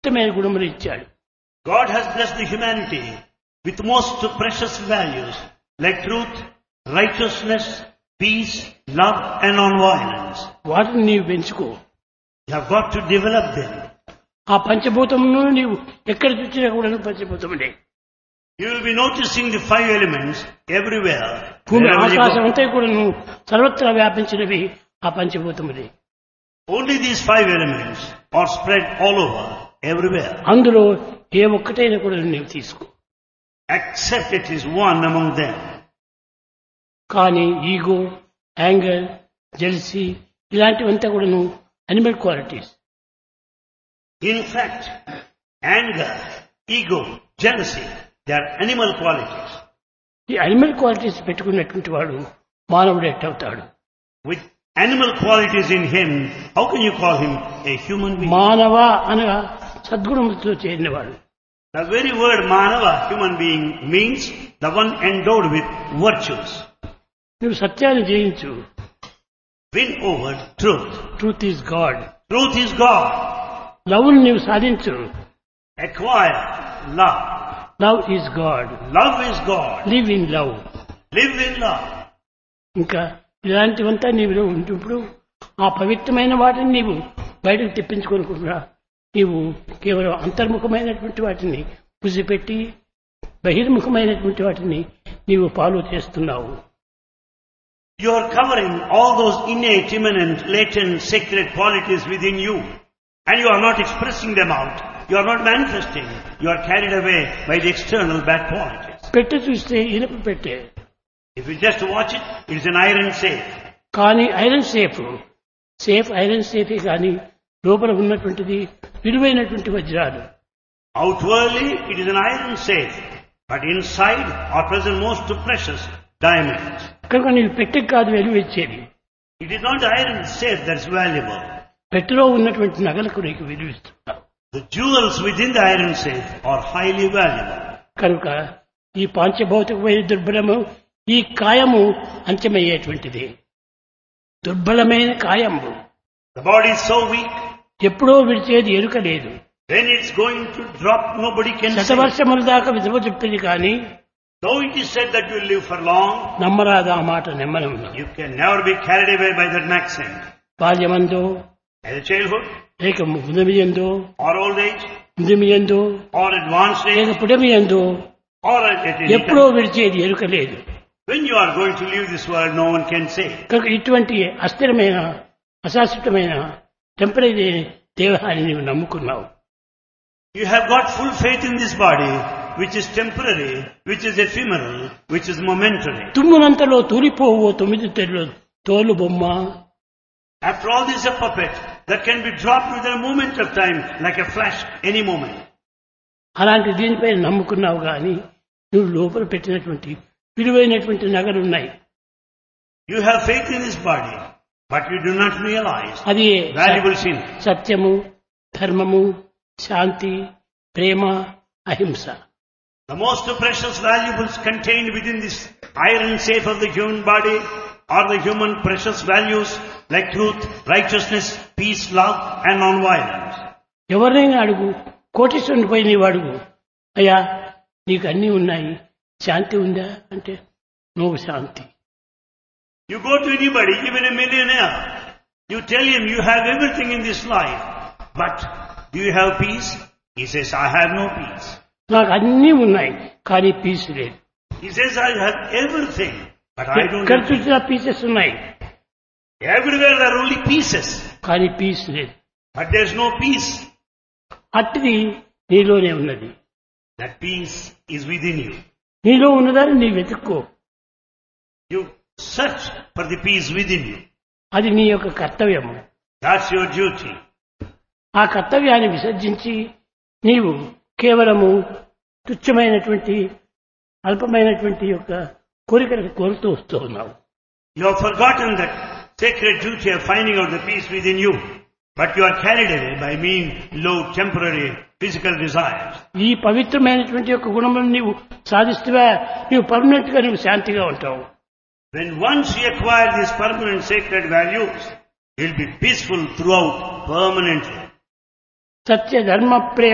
ఇష్టమైన గుణములు ఇచ్చాడు. God has blessed the humanity with most precious values like truth, righteousness, peace, love and non-violence. వాటిని నీవు పెంచుకో. You have got to develop them. ఆ పంచభూతమును నీవు ఎక్కడ చూసినా కూడా పంచభూతములే. You will be noticing the five elements everywhere. భూమి wherever you ఆకాశం go. అంతా కూడా సర్వత్రా వ్యాపించినవి ఆ పంచభూతములే. Only these five elements are spread all over, everywhere. అందులో ఏ ఒక్కటైనా కూడా నీవు తీసుకో. Except it is one among them. కానీ ఈగో, యాంగర్, జెల్సీ ఇలాంటివంతా కూడా animal qualities. In fact, anger, ego, jealousy, they are animal qualities. ఈ అనిమల్ క్వాలిటీస్ పెట్టుకున్నటువంటి వాడు మానవుడు ఎట్టవుతాడు? With animal qualities in him, how can you call him a human being? మానవ అనగా సద్గుణములతో చేరినవాడు. The very word manava, human being, means the one endowed with virtues. నువ్వు సత్యాన్ని జయించు. Win over truth. Truth is God. Truth is God. లవ్ని నీవు సాధించు. Acquire love. Love is God. Love is God. Live in love. Live in love. ఇంకా ఇలాంటివంతా నీవులో ఉంటుప్పుడు ఆ పవిత్రమైన వాటిని నీవు బయటకు తెప్పించుకోనుకుంటున్నా నీవు కేవలం అంతర్ముఖమైనటువంటి వాటిని పుసిపెట్టి బహిర్ముఖమైనటువంటి వాటిని నీవు ఫాలో చేస్తున్నావు. You are covering all those innate, immanent, latent, sacred qualities within you. And you are not expressing them out. You are not manifesting. You are carried away by the external bad qualities. పెట్టె చూస్తే ఇనుప పెట్టే. If you just watch it, it is an iron safe. కానీ iron safe iron సేఫే కానీ లోపల ఉన్నటువంటిది విలువైనటువంటి వజ్రాలు. Outwardly, it is an iron safe. But inside are present most precious diamonds. కనుక నీవు పెట్టెకి కాదు విలువ ఇచ్చేది. It is not the iron safe that's valuable. పెట్టెలో ఉన్నటువంటి నగలకు నీకు విలువ ఇస్తున్నావు. The jewels within the iron safe are highly valuable. కనుక ఈ పాంచభౌతికమైన దుర్బలము ఈ కాయము అంత్యమయ్యేటువంటిది. దుర్బలమైన కాయము The body is so weak. ఎప్పుడో విడిచేది ఎరుక లేదు. When it's going to drop, nobody can say. శతవర్షముల దాకా విధవ చెప్తుంది కానీ Though it is said that you will live for long, నమ్మరాదు ఆ మాట నెమ్మనము. you can never be carried away by that maxim. బాల్యమందో Either childhood, లేక ముదమియందో or old age, ముదిమియందో or advanced లేక age, పుడమియందో or at any ఎప్పుడో time. విడిచేది ఎరుక లేదు. When you are going to leave this world, no one can say. కనుక ఇటువంటి అస్థిరమైన అశాశ్వతమైన temporary దేహాన్ని నీవు నమ్ముకున్నావు. You have got full faith in this body, which is temporary, which is ephemeral, which is momentary. తుమ్మునంతలో తూలిపోవో 9 తెరలు తోలు బొమ్మ. After all, this is a puppet that can be dropped within a moment of time, like a flash, any moment. అలాంటి దీనిపై నమ్ముకున్నావు కానీ నువ్వు లోపల పెట్టినటువంటి విలువైనటువంటి నగలు ఉన్నాయి. You have faith in this body, but you do not realize అది valuable sin. సత్యము, ధర్మము, శాంతి, ప్రేమ, అహింస. The most precious valuables contained within this iron safe of the human body are the human precious values like truth, righteousness, peace, love and non-violence. ఎవరినైనా అడుగు, కోటీశ్వరుని పోయి నీవు అడుగు, అయ్యా నీకు అన్నీ ఉన్నాయి, శాంతి ఉందా అంటే no Shanti. You go to anybody, even a millionaire, you tell him you have everything in this life, but do you have peace? He says, I have no peace. నాకు అన్నీ ఉన్నాయి కానీ పీస్ లేదు. He says, I have everything, but I don't ఎక్కడ have peace. చూసినా pieces ఉన్నాయి Everywhere there are only pieces, కానీ piece లేదు. but there's no peace. అట్టిది నీలోనే ఉన్నది. That peace is within you. నీలో ఉన్నదాన్ని నీ వెతుక్కో. You search for the peace within you. అది నీ యొక్క కర్తవ్యము. That's your duty. ఆ కర్తవ్యాన్ని విసర్జించి నీవు కేవలము తుచ్చమైనటువంటి అల్పమైనటువంటి యొక్క కోరికలకు కోరుతూ వస్తూ ఉన్నావు. You have forgotten that sacred duty of finding out the peace within you, but you are carried away by mean, low, temporary, physical desires. ఈ పవిత్రమైనటువంటి యొక్క గుణములను నీవు సాధిస్తువా నీవు పర్మనెంట్ గా నువ్వు శాంతిగా ఉంటావు. When once you acquire these permanent sacred values, you will be peaceful throughout permanently. సత్య ధర్మ ప్రేమ